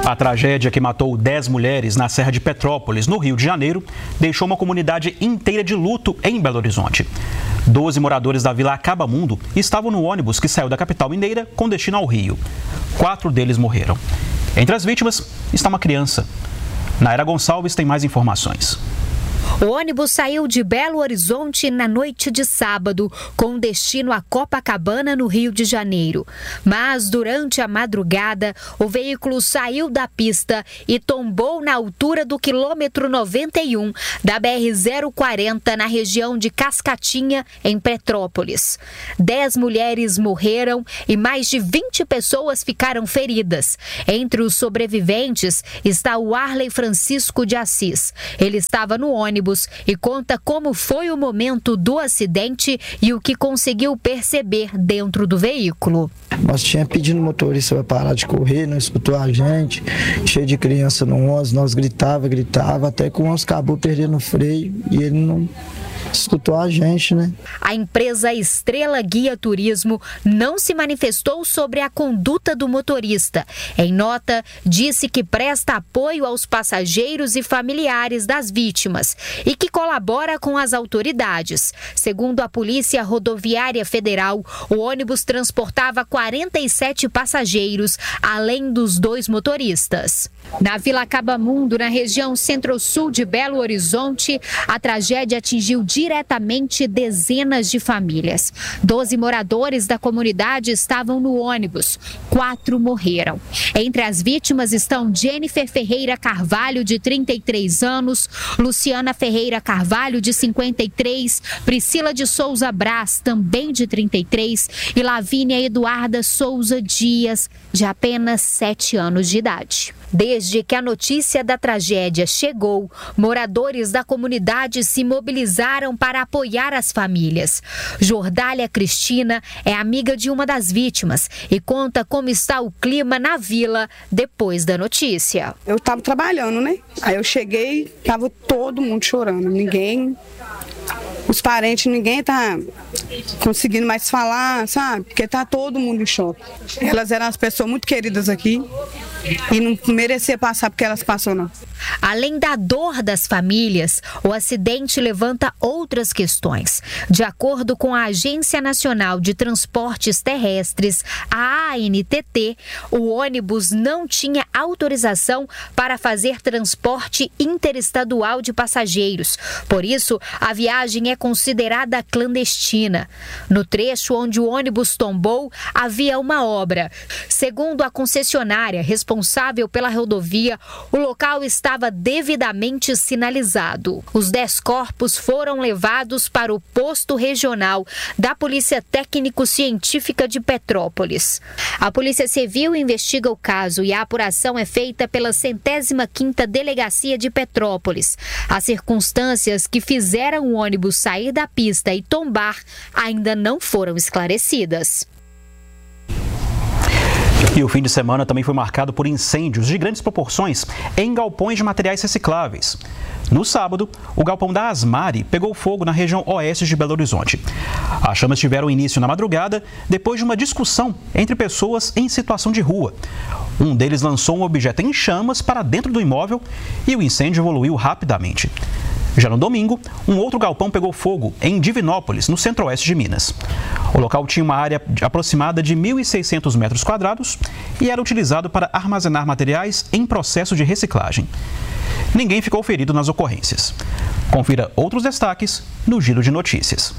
A tragédia que matou 10 mulheres na Serra de Petrópolis, no Rio de Janeiro, deixou uma comunidade inteira de luto em Belo Horizonte. 12 moradores da Vila Acabamundo estavam no ônibus que saiu da capital mineira com destino ao Rio. 4 deles morreram. Entre as vítimas está uma criança. Naira Gonçalves tem mais informações. O ônibus saiu de Belo Horizonte na noite de sábado, com destino a Copacabana, no Rio de Janeiro. Mas, durante a madrugada, o veículo saiu da pista e tombou na altura do quilômetro 91 da BR-040, na região de Cascatinha, em Petrópolis. 10 mulheres morreram e mais de 20 pessoas ficaram feridas. Entre os sobreviventes está o Arley Francisco de Assis. Ele estava no ônibus e conta como foi o momento do acidente e o que conseguiu perceber dentro do veículo. Nós tínhamos pedido ao motorista para parar de correr, não escutou a gente, cheio de criança no ônibus, nós gritava, até que o ônibus acabou perdendo o freio e ele não escutou a gente, né? A empresa Estrela Guia Turismo não se manifestou sobre a conduta do motorista. Em nota, disse que presta apoio aos passageiros e familiares das vítimas e que colabora com as autoridades. Segundo a Polícia Rodoviária Federal, o ônibus transportava 47 passageiros, além dos 2 motoristas. Na Vila Acabamundo, na região centro-sul de Belo Horizonte, a tragédia atingiu diretamente dezenas de famílias. 12 moradores da comunidade estavam no ônibus. 4 morreram. Entre as vítimas estão Jennifer Ferreira Carvalho, de 33 anos, Luciana Ferreira Carvalho, de 53, Priscila de Souza Brás, também de 33, e Lavínia Eduarda Souza Dias, de apenas 7 anos de idade. Desde que a notícia da tragédia chegou, moradores da comunidade se mobilizaram para apoiar as famílias. Jordália Cristina é amiga de uma das vítimas e conta como está o clima na vila depois da notícia. Eu estava trabalhando, né? Aí eu cheguei, estava todo mundo chorando, os parentes, ninguém tá conseguindo mais falar, sabe? Porque tá todo mundo em choque. Elas eram as pessoas muito queridas aqui e não merecia passar porque elas passou, não. Além da dor das famílias, o acidente levanta outras questões. De acordo com a Agência Nacional de Transportes Terrestres, a ANTT, o ônibus não tinha autorização para fazer transporte interestadual de passageiros. Por isso, a viagem é considerada clandestina. No trecho onde o ônibus tombou, havia uma obra. Segundo a concessionária responsável pela rodovia, o local estava devidamente sinalizado. Os 10 corpos foram levados para o posto regional da Polícia Técnico-Científica de Petrópolis. A Polícia Civil investiga o caso e a apuração é feita pela 105ª Delegacia de Petrópolis. As circunstâncias que fizeram o ônibus sair da pista e tombar ainda não foram esclarecidas. E o fim de semana também foi marcado por incêndios de grandes proporções em galpões de materiais recicláveis. No sábado, o galpão da Asmari pegou fogo na região oeste de Belo Horizonte. As chamas tiveram início na madrugada depois de uma discussão entre pessoas em situação de rua. Um deles lançou um objeto em chamas para dentro do imóvel e o incêndio evoluiu rapidamente. Já no domingo, um outro galpão pegou fogo em Divinópolis, no centro-oeste de Minas. O local tinha uma área aproximada de 1.600 metros quadrados e era utilizado para armazenar materiais em processo de reciclagem. Ninguém ficou ferido nas ocorrências. Confira outros destaques no Giro de Notícias.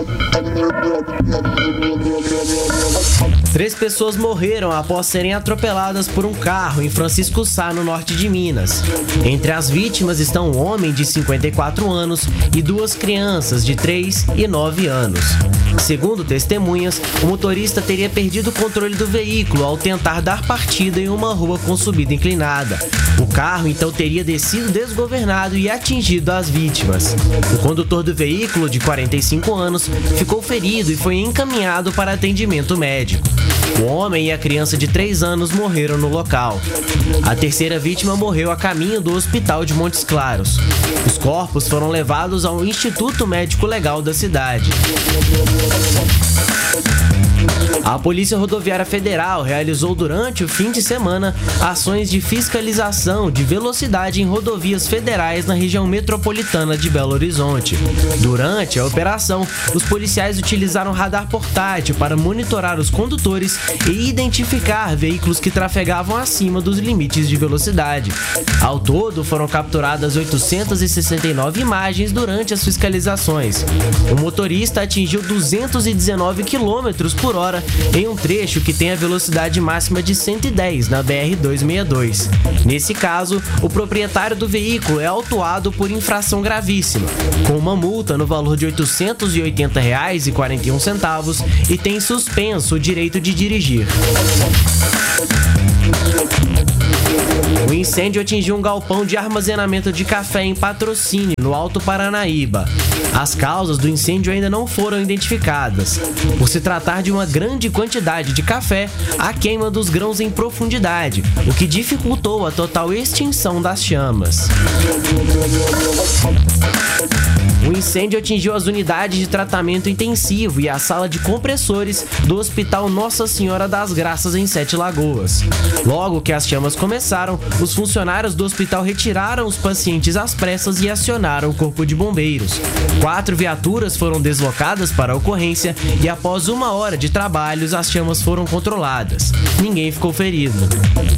3 pessoas morreram após serem atropeladas por um carro em Francisco Sá, no norte de Minas. Entre as vítimas estão um homem de 54 anos e 2 crianças de 3 e 9 anos. Segundo testemunhas, o motorista teria perdido o controle do veículo ao tentar dar partida em uma rua com subida inclinada. O carro então teria descido desgovernado e atingido as vítimas. O condutor do veículo, de 45 anos, ficou ferido e foi encaminhado para atendimento médico. O homem e a criança de 3 anos morreram no local. A terceira vítima morreu a caminho do hospital de Montes Claros. Os corpos foram levados ao Instituto Médico Legal da cidade. A Polícia Rodoviária Federal realizou durante o fim de semana ações de fiscalização de velocidade em rodovias federais na região metropolitana de Belo Horizonte. Durante a operação, os policiais utilizaram radar portátil para monitorar os condutores e identificar veículos que trafegavam acima dos limites de velocidade. Ao todo, foram capturadas 869 imagens durante as fiscalizações. O motorista atingiu 219 km por hora em um trecho que tem a velocidade máxima de 110 na BR-262. Nesse caso, o proprietário do veículo é autuado por infração gravíssima, com uma multa no valor de R$ 880,41 e tem suspenso o direito de dirigir. O incêndio atingiu um galpão de armazenamento de café em Patrocínio, no Alto Paranaíba. As causas do incêndio ainda não foram identificadas. Por se tratar de uma grande quantidade de café, há queima dos grãos em profundidade, o que dificultou a total extinção das chamas. O incêndio atingiu as unidades de tratamento intensivo e a sala de compressores do Hospital Nossa Senhora das Graças, em Sete Lagoas. Logo que as chamas começaram, os funcionários do hospital retiraram os pacientes às pressas e acionaram o corpo de bombeiros. 4 viaturas foram deslocadas para a ocorrência e após 1 hora de trabalhos, as chamas foram controladas. Ninguém ficou ferido.